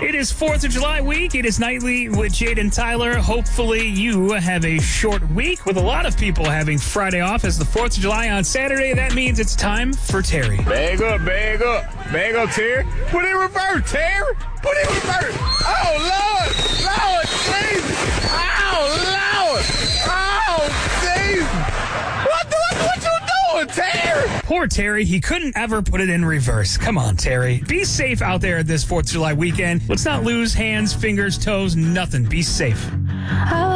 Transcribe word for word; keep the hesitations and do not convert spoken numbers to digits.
It is fourth of July week. It is Nightly with Jade and Tyler. Hopefully you have a short week with a lot of people having Friday off as the fourth of July on Saturday. That means it's time for Terry. Bag up, bag up. Bag up, Terry. Put it in reverse, Terry. Put it in reverse. Oh, Lord. Lord, Jesus. Oh, Lord. Oh, Jesus. What, the, what, what you doing, Terry? Poor Terry. He couldn't ever put it in reverse. Come on, Terry. Be safe out there this fourth of July weekend. Let's not lose hands, fingers, toes, nothing. Be safe.